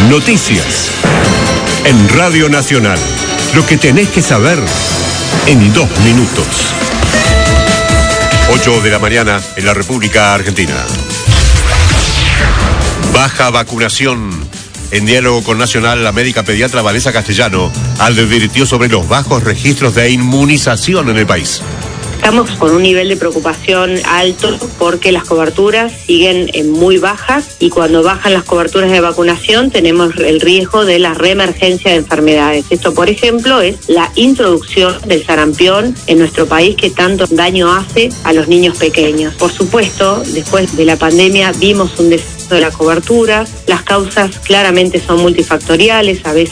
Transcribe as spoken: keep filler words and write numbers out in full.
Noticias. En Radio Nacional. Lo que tenés que saber en dos minutos. ocho de la mañana en la República Argentina. Baja vacunación. En diálogo con Nacional, la médica pediatra Vanessa Castellano advirtió sobre los bajos registros de inmunización en el país. Estamos con un nivel de preocupación alto porque las coberturas siguen en muy bajas y cuando bajan las coberturas de vacunación tenemos el riesgo de la reemergencia de enfermedades. Esto, por ejemplo, es la introducción del sarampión en nuestro país que tanto daño hace a los niños pequeños. Por supuesto, después de la pandemia vimos un descenso de la cobertura, las causas claramente son multifactoriales, a veces